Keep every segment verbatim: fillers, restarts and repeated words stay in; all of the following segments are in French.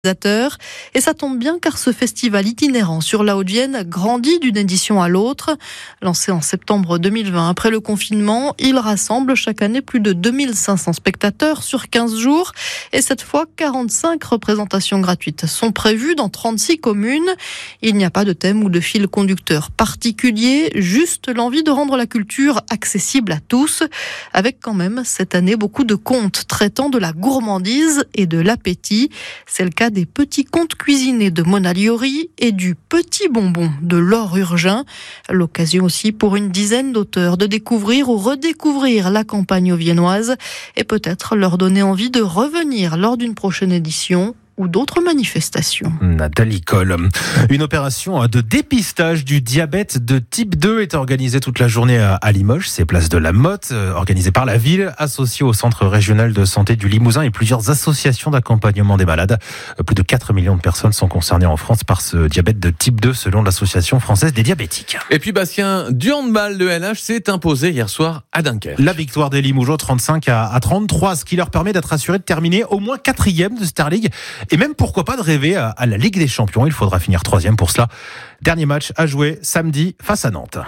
Et ça tombe bien car ce festival itinérant sur la Haute-Vienne grandit d'une édition à l'autre. Lancé en septembre deux mille vingt après le confinement, il rassemble chaque année plus de deux mille cinq cents spectateurs sur quinze jours. Et cette fois, quarante-cinq représentations gratuites sont prévues dans trente-six communes. Il n'y a pas de thème ou de fil conducteur particulier, juste l'envie de rendre la culture accessible à tous. Avec quand même cette année beaucoup de contes traitant de la gourmandise et de l'appétit. C'est le cas des petits contes cuisinés de Mona Liori et du petit bonbon de Laure Urgin. L'occasion aussi pour une dizaine d'auteurs de découvrir ou redécouvrir la campagne auviennoise et peut-être leur donner envie de revenir lors d'une prochaine édition ou d'autres manifestations. Nathalie Coll. Une opération de dépistage du diabète de type deux est organisée toute la journée à Limoges. C'est place de la Motte, organisée par la ville, associée au Centre régional de santé du Limousin et plusieurs associations d'accompagnement des malades. Plus de quatre millions de personnes sont concernées en France par ce diabète de type deux selon l'Association française des diabétiques. Et puis Bastien, du handball, le L H s'est imposé hier soir à Dunkerque. La victoire des Limougeaux trente-cinq à trente-trois, ce qui leur permet d'être assurés de terminer au moins quatrième de Star League. Et même pourquoi pas de rêver à, à la Ligue des Champions. Il faudra finir troisième pour cela. Dernier match à jouer samedi face à Nantes.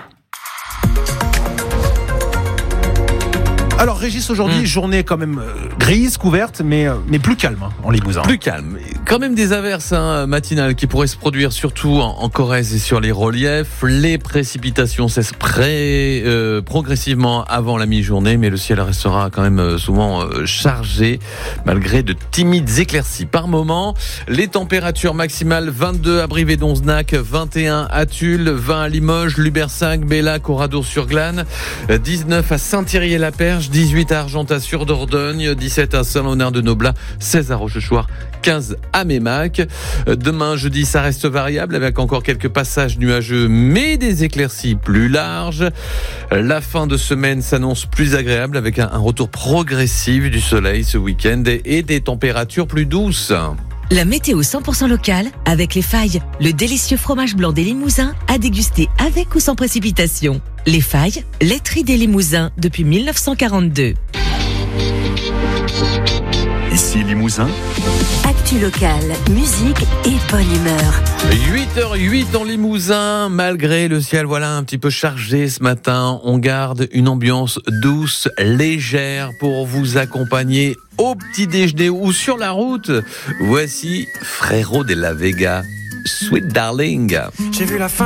Alors Régis, aujourd'hui, mmh. journée quand même euh, grise, couverte, mais, euh, mais plus calme hein, en Limousin. Plus calme. Quand même des averses hein, matinales qui pourraient se produire surtout en, en Corrèze et sur les reliefs. Les précipitations cessent près, euh, progressivement avant la mi-journée, mais le ciel restera quand même euh, souvent euh, chargé, malgré de timides éclaircies par moment. Les températures maximales, vingt-deux à Brive-et-Donzenac, vingt et un à Tulle, vingt à Limoges, Lubersac, Bellac, Oradour-sur-Glane, dix-neuf à Saint-Thierry-et-la-Perche, dix-huit à Argentat-sur-Dordogne, dix-sept à Saint-Léonard-de-Noblat, seize à Rochechouart, quinze à Mémac. Demain, jeudi, ça reste variable avec encore quelques passages nuageux, mais des éclaircies plus larges. La fin de semaine s'annonce plus agréable avec un retour progressif du soleil ce week-end et des températures plus douces. La météo cent pour cent locale avec Les Failles, le délicieux fromage blanc des Limousins à déguster avec ou sans précipitation. Les Failles, laiterie des Limousins depuis dix-neuf cent quarante-deux. Ici Limousin. Actu locale, musique et bonne humeur. huit heures huit en Limousin, malgré le ciel voilà un petit peu chargé ce matin, on garde une ambiance douce, légère pour vous accompagner au petit déjeuner ou sur la route. Voici Frérot de la Vega, Sweet Darling. J'ai vu la fin.